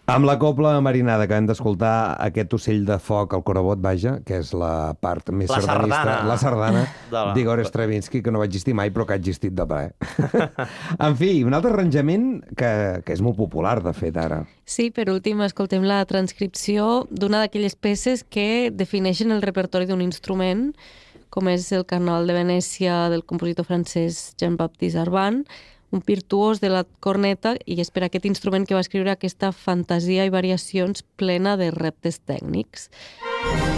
Amb la cobla marinada que hem d'escoltar, aquest ocell de foc, el corabot, vaja, que és la part més La sardanista, sardana. la sardana De la... d'Igor Stravinsky, que no va existir mai, però que ha existit de ple. En fi, un altre arranjament que és molt popular, de fet, ara. Sí, per últim, escoltem la transcripció d'una d'aquelles peces que defineixen el repertori d'un instrument, com és el Carnaval de Venècia del compositor francès Jean-Baptiste Arban, un virtuós de la corneta, i és per aquest instrument que va escriure aquesta fantasia i variacions plena de reptes tècnics.